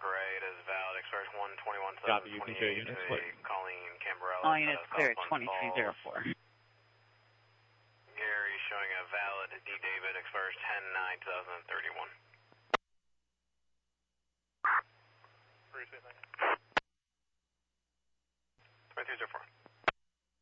Parade is valid, expires 121.728 Copy, you can show units. Colleen Cambarella. All units clear at 2304. Gary showing a valid D. David, expires 10/9/2031. 2304.